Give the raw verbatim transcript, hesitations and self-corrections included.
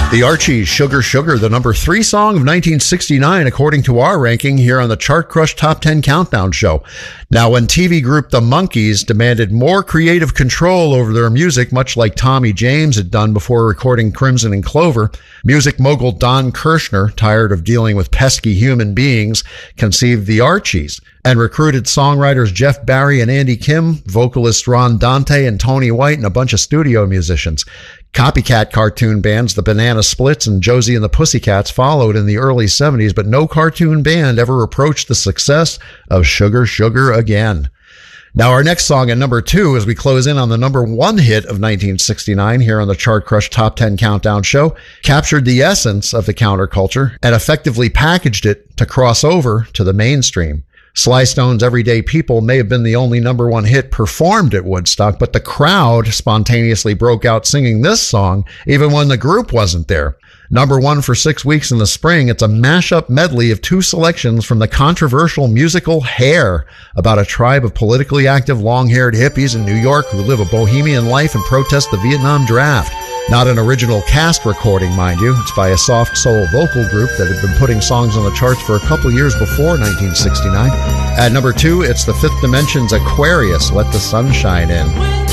The Archies, Sugar Sugar, the number three song of nineteen sixty-nine, according to our ranking here on the Chart Crush Top ten Countdown Show. Now, when T V group The Monkees demanded more creative control over their music, much like Tommy James had done before recording Crimson and Clover, music mogul Don Kirshner, tired of dealing with pesky human beings, conceived The Archies and recruited songwriters Jeff Barry and Andy Kim, vocalists Ron Dante and Tony White, and a bunch of studio musicians. Copycat cartoon bands, the Banana Splits and Josie and the Pussycats, followed in the early seventies, but no cartoon band ever approached the success of Sugar Sugar again. Now, our next song at number two, as we close in on the number one hit of nineteen sixty-nine here on the Chart Crush Top ten Countdown Show, captured the essence of the counterculture and effectively packaged it to cross over to the mainstream. Sly Stone's Everyday People may have been the only number one hit performed at Woodstock, but the crowd spontaneously broke out singing this song even when the group wasn't there. Number one for six weeks in the spring, it's a mashup medley of two selections from the controversial musical Hair, about a tribe of politically active long-haired hippies in New York who live a bohemian life and protest the Vietnam draft. Not an original cast recording, mind you. It's by a soft soul vocal group that had been putting songs on the charts for a couple years before nineteen sixty-nine. At number two, it's the Fifth Dimension's Aquarius, Let the Sun Shine In.